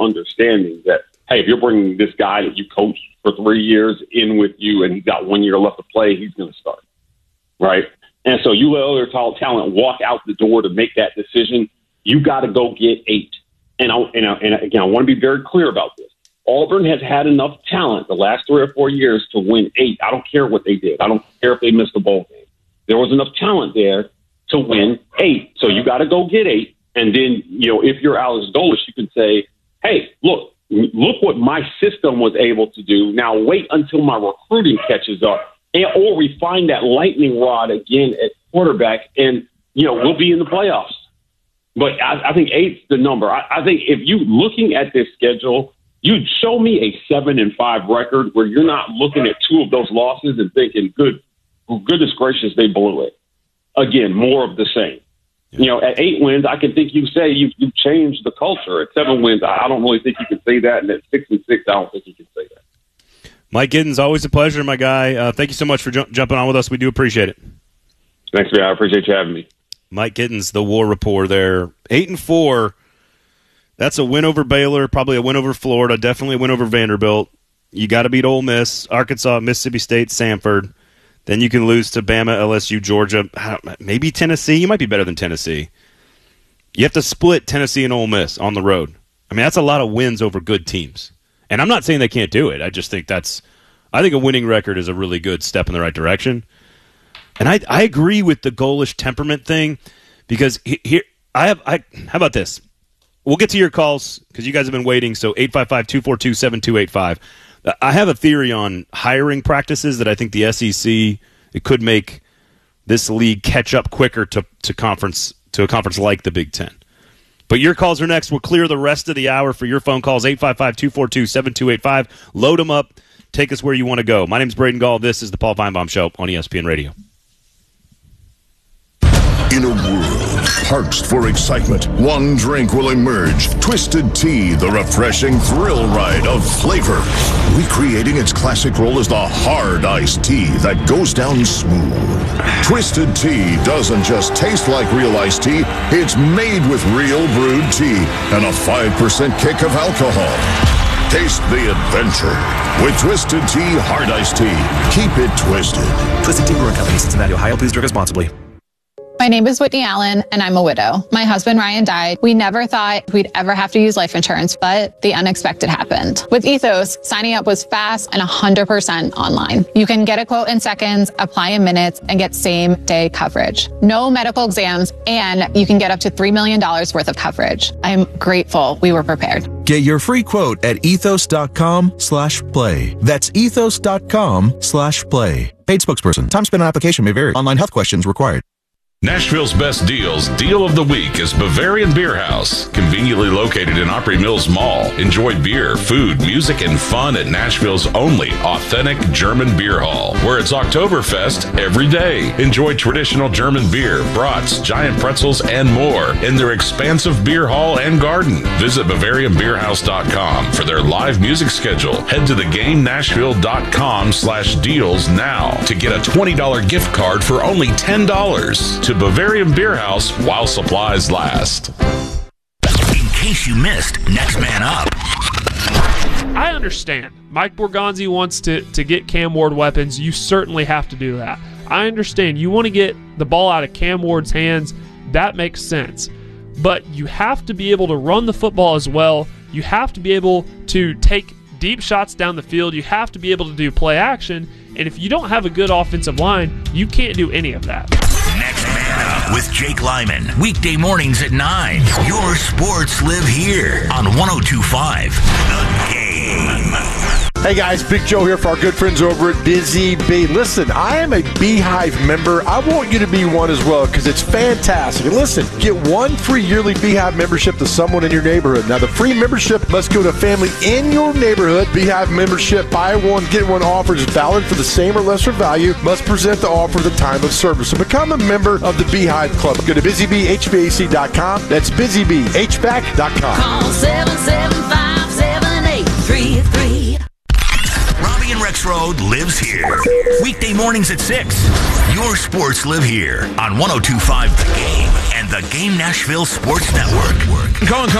understanding that, hey, if you're bringing this guy that you coached for 3 years in with you and he's got 1 year left to play, he's going to start, right? And so you let other talent walk out the door to make that decision. You got to go get 8. And again, I want to be very clear about this. Auburn has had enough talent the last 3 or 4 years to win 8. I don't care what they did. I don't care if they missed a bowl game. There was enough talent there to win 8. So you got to go get 8. And then, if you're Alex Golesh, you can say, hey, look what my system was able to do. Now wait until my recruiting catches up, or we find that lightning rod again at quarterback, and, we'll be in the playoffs. But I think 8's the number. I think if you looking at this schedule, you'd show me a 7-5 record where you're not looking at 2 of those losses and thinking, goodness gracious, they blew it. Again, more of the same. At 8 wins, I can think you say you've changed the culture. At 7 wins, I don't really think you can say that. And at 6-6, I don't think you can say that. Mike Giddens, always a pleasure, my guy. Thank you so much for jumping on with us. We do appreciate it. Thanks, man. I appreciate you having me. Mike Giddens, the War Rapport there. 8-4. That's a win over Baylor, probably a win over Florida, definitely a win over Vanderbilt. You got to beat Ole Miss, Arkansas, Mississippi State, Samford. Then you can lose to Bama, LSU, Georgia, maybe Tennessee. You might be better than Tennessee. You have to split Tennessee and Ole Miss on the road. I mean, that's a lot of wins over good teams. And I'm not saying they can't do it. I just think I think a winning record is a really good step in the right direction. And I agree with the Golesh temperament thing because how about this? We'll get to your calls because you guys have been waiting. So 855-242-7285. I have a theory on hiring practices that I think the SEC, it could make this league catch up quicker to a conference like the Big Ten. But your calls are next. We'll clear the rest of the hour for your phone calls, 855-242-7285. Load them up. Take us where you want to go. My name's Braden Gall. This is the Paul Feinbaum Show on ESPN Radio. In a world parched for excitement, one drink will emerge. Twisted Tea, the refreshing thrill ride of flavor. Recreating its classic role as the hard iced tea that goes down smooth. Twisted Tea doesn't just taste like real iced tea, it's made with real brewed tea and a 5% kick of alcohol. Taste the adventure with Twisted Tea Hard Iced Tea. Keep it twisted. Twisted Tea Brewing Company, Cincinnati, Ohio. Please drink responsibly. My name is Whitney Allen, and I'm a widow. My husband, Ryan, died. We never thought we'd ever have to use life insurance, but the unexpected happened. With Ethos, signing up was fast and 100% online. You can get a quote in seconds, apply in minutes, and get same-day coverage. No medical exams, and you can get up to $3 million worth of coverage. I'm grateful we were prepared. Get your free quote at ethos.com/play. That's ethos.com/play. Paid spokesperson. Time spent on application may vary. Online health questions required. Nashville's best deals, deal of the week is Bavarian Beer House. Conveniently located in Opry Mills Mall. Enjoy beer, food, music, and fun at Nashville's only authentic German beer hall, where it's Oktoberfest every day. Enjoy traditional German beer, brats, giant pretzels, and more in their expansive beer hall and garden. Visit BavarianBeerHouse.com for their live music schedule. Head to theGameNashville.com/deals now to get a $20 gift card for only $10 to Bavarian Beer House while supplies last. In case you missed, Next Man Up. I understand. Mike Borgonzi wants to get Cam Ward weapons. You certainly have to do that. I understand. You want to get the ball out of Cam Ward's hands. That makes sense. But you have to be able to run the football as well. You have to be able to take deep shots down the field. You have to be able to do play action. And if you don't have a good offensive line, you can't do any of that. Next Man Up with Jake Lyman. Weekday mornings at 9. Your sports live here on 102.5 The Game. Hey guys, Big Joe here for our good friends over at Busy Bee. Listen, I am a Beehive member. I want you to be one as well because it's fantastic. And listen, get one free yearly Beehive membership to someone in your neighborhood. Now, the free membership must go to a family in your neighborhood. Beehive membership, buy one, get one offer is valid for the same or lesser value. Must present the offer at the time of service. So become a member of the Beehive Club. Go to BusyBeeHVAC.com. That's BusyBeeHVAC.com. Call 775-7833. Robbie and Rex Road lives here. Weekday mornings at 6. Your sports live here on 102.5 The Game and the Game Nashville Sports Network.